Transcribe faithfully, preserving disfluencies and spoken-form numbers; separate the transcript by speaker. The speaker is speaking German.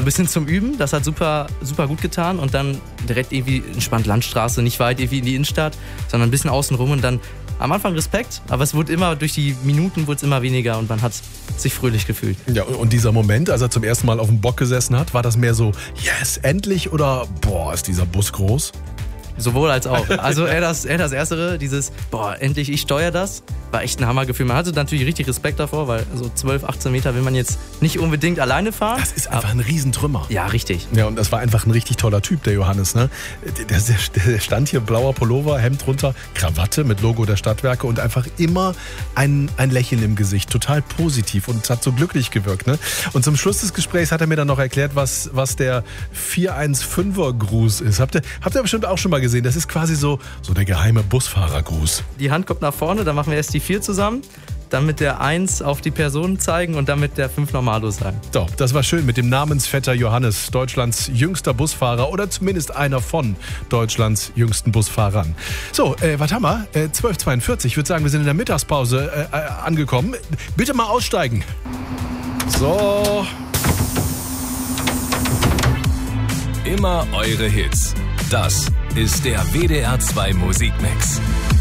Speaker 1: ein bisschen zum Üben, das hat super, super gut getan und dann direkt irgendwie entspannt Landstraße, nicht weit irgendwie in die Innenstadt, sondern ein bisschen außen rum und dann am Anfang Respekt, aber es wurde immer, durch die Minuten wurde es immer weniger und man hat sich fröhlich gefühlt.
Speaker 2: Ja, und dieser Moment, als er zum ersten Mal auf dem Bock gesessen hat, war das mehr so, yes, endlich oder, boah, ist dieser Bus groß?
Speaker 1: Sowohl als auch. Also eher das, eher das Erstere, dieses, boah, endlich, ich steuere das, war echt ein Hammergefühl. Man hatte natürlich richtig Respekt davor, weil so zwölf, achtzehn Meter will man jetzt nicht unbedingt alleine fahren.
Speaker 2: Das ist einfach ein Riesentrümmer.
Speaker 1: Ja, richtig.
Speaker 2: Ja, und das war einfach ein richtig toller Typ, der Johannes. Ne? Der, der, der stand hier, blauer Pullover, Hemd runter, Krawatte mit Logo der Stadtwerke und einfach immer ein, ein Lächeln im Gesicht. Total positiv und hat so glücklich gewirkt. Ne? Und zum Schluss des Gesprächs hat er mir dann noch erklärt, was, was der vier eins fünfer Gruß ist. Habt ihr, habt ihr bestimmt auch schon mal gesehen. Das ist quasi so, so der geheime Busfahrergruß.
Speaker 1: Die Hand kommt nach vorne, dann machen wir erst die vier zusammen, dann mit der eins auf die Person zeigen und dann mit der fünf Normalo sagen.
Speaker 2: So, das war schön mit dem Namensvetter Johannes, Deutschlands jüngster Busfahrer oder zumindest einer von Deutschlands jüngsten Busfahrern. So, äh, was haben wir? Äh, zwölf Uhr zweiundvierzig. Ich würde sagen, wir sind in der Mittagspause äh, äh, angekommen. Bitte mal aussteigen. So.
Speaker 3: Immer eure Hits. Das ist der W D R zwei Musikmix.